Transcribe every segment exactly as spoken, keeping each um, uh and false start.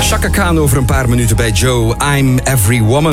Chaka Khan over een paar minuten bij Joe. I'm Every Woman.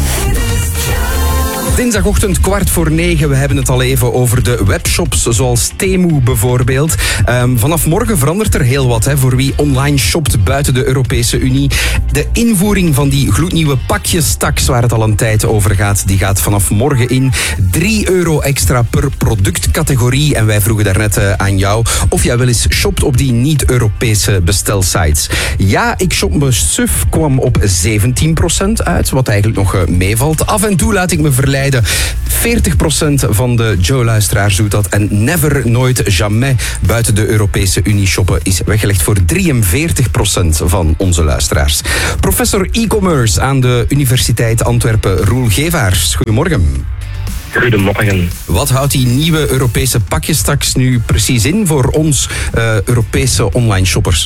Dinsdagochtend kwart voor negen. We hebben het al even over de webshops zoals Temu bijvoorbeeld. Um, vanaf morgen verandert er heel wat hè, voor wie online shopt buiten de Europese Unie. De invoering van die gloednieuwe pakjestaks waar het al een tijd over gaat, die gaat vanaf morgen in. drie euro extra per productcategorie. En wij vroegen daarnet uh, aan jou of jij wel eens shopt op die niet-Europese bestelsites. Ja, ik shop me suf kwam op zeventien procent uit, wat eigenlijk nog uh, meevalt. Af en toe laat ik me verleiden. veertig procent van de Joe-luisteraars doet dat. En never, nooit, jamais buiten de Europese Unie shoppen is weggelegd voor drieënveertig procent van onze luisteraars. Professor e-commerce aan de Universiteit Antwerpen, Roel Gevaars. Goedemorgen. Goedemorgen. Wat houdt die nieuwe Europese pakjestaks nu precies in voor ons uh, Europese online shoppers?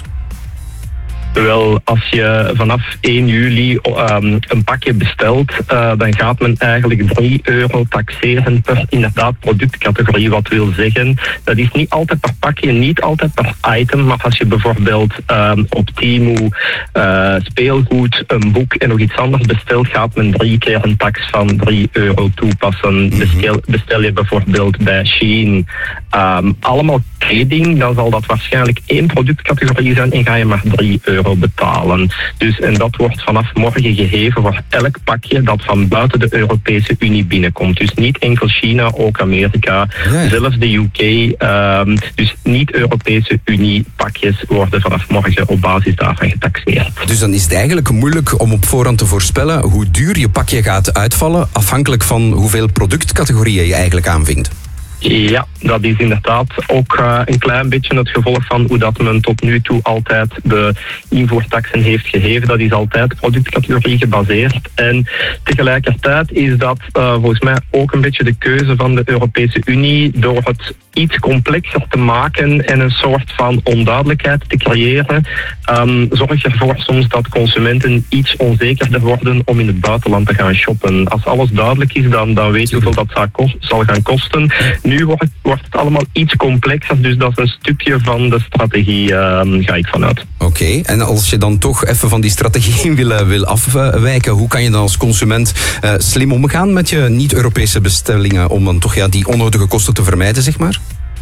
Wel, als je vanaf één juli um, een pakje bestelt, uh, dan gaat men eigenlijk drie euro taxeren per inderdaad productcategorie. Wat wil zeggen, dat is niet altijd per pakje, niet altijd per item, maar als je bijvoorbeeld um, op Temu uh, speelgoed, een boek en nog iets anders bestelt, gaat men drie keer een tax van drie euro toepassen. Bestel, bestel je bijvoorbeeld bij Shein um, allemaal kleding, dan zal dat waarschijnlijk één productcategorie zijn en ga je maar drie euro betalen. Dus, en dat wordt vanaf morgen gegeven voor elk pakje dat van buiten de Europese Unie binnenkomt. Dus niet enkel China, ook Amerika, ja. Zelfs de U K. Um, dus niet-Europese Unie pakjes worden vanaf morgen op basis daarvan getaxeerd. Dus dan is het eigenlijk moeilijk om op voorhand te voorspellen hoe duur je pakje gaat uitvallen, afhankelijk van hoeveel productcategorieën je eigenlijk aanvinkt. Ja, dat is inderdaad ook uh, een klein beetje het gevolg van hoe dat men tot nu toe altijd de invoertaxen heeft gegeven. Dat is altijd productcategorie gebaseerd. En tegelijkertijd is dat uh, volgens mij ook een beetje de keuze van de Europese Unie door het iets complexer te maken en een soort van onduidelijkheid te creëren. Um, zorg ervoor soms dat consumenten iets onzekerder worden om in het buitenland te gaan shoppen. Als alles duidelijk is, dan, dan weet je hoeveel dat zal gaan kosten. Nu wordt, wordt het allemaal iets complexer, dus dat is een stukje van de strategie, uh, ga ik vanuit. Oké, okay. En als je dan toch even van die strategie wil, wil afwijken, hoe kan je dan als consument uh, slim omgaan met je niet-Europese bestellingen om dan toch ja, die onnodige kosten te vermijden, zeg maar?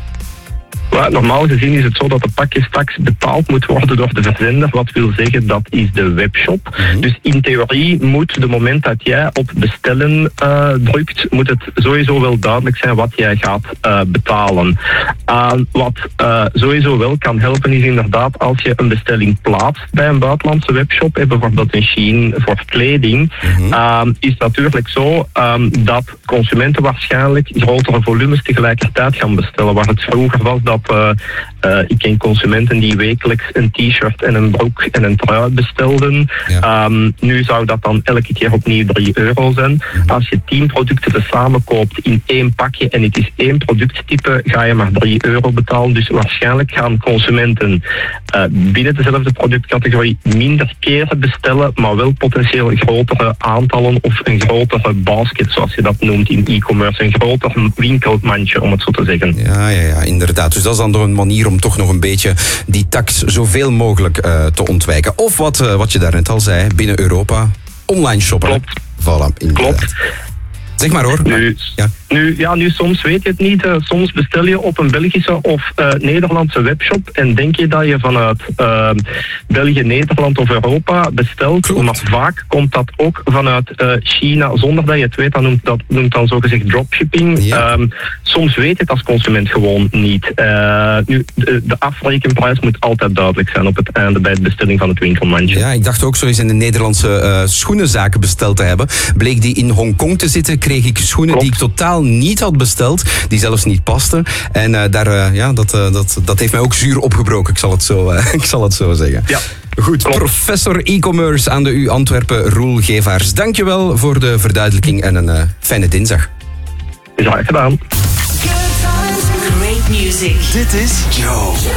Maar normaal gezien is het zo dat de pakjes straks betaald moet worden door de verzender. Wat wil zeggen, dat is de webshop. Mm-hmm. Dus in theorie moet de moment dat jij op bestellen uh, drukt, moet het sowieso wel duidelijk zijn wat jij gaat uh, betalen. Uh, wat uh, sowieso wel kan helpen is inderdaad als je een bestelling plaatst bij een buitenlandse webshop, eh, bijvoorbeeld een Shein voor kleding, mm-hmm. uh, is natuurlijk zo um, dat consumenten waarschijnlijk grotere volumes tegelijkertijd gaan bestellen. Waar het vroeger was dat Uh, uh, ik ken consumenten die wekelijks een t-shirt en een broek en een trui bestelden. Ja. Um, nu zou dat dan elke keer opnieuw drie euro zijn. Mm-hmm. Als je tien producten tezamen koopt in één pakje en het is één producttype, ga je maar drie euro betalen. Dus waarschijnlijk gaan consumenten uh, binnen dezelfde productcategorie minder keren bestellen, maar wel potentieel grotere aantallen of een grotere basket, zoals je dat noemt in e-commerce. Een groter winkelmandje, om het zo te zeggen. Ja, ja, ja, inderdaad. Dus dat is dan door een manier om toch nog een beetje die tax zoveel mogelijk uh, te ontwijken. Of wat, uh, wat je daarnet al zei, binnen Europa, online shoppen. Klopt. Voilà, inderdaad. Klopt. Zeg maar hoor. Nu, ja. Nu, ja, nu soms weet je het niet. Uh, soms bestel je op een Belgische of uh, Nederlandse webshop en denk je dat je vanuit uh, België, Nederland of Europa bestelt. Klopt. Maar vaak komt dat ook vanuit uh, China zonder dat je het weet. Dat noemt, dat noemt dan zogezegd dropshipping. Ja. Um, soms weet je het als consument gewoon niet. Uh, nu, de, de afrekenprijs moet altijd duidelijk zijn op het einde bij de bestelling van het winkelmandje. Ja, ik dacht ook zo eens in de Nederlandse uh, schoenenzaken besteld te hebben. Bleek die in Hongkong te zitten, kreeg ik schoenen Klopt. die ik totaal niet had besteld, die zelfs niet pasten. En uh, daar, uh, ja, dat, uh, dat, dat heeft mij ook zuur opgebroken, ik zal het zo, uh, ik zal het zo zeggen. Ja. Goed, Klopt. Professor e-commerce aan de U Antwerpen, Roel Gevaars. Dankjewel voor de verduidelijking en een uh, fijne dinsdag. Is hard gedaan. Great music. Dit is Joe.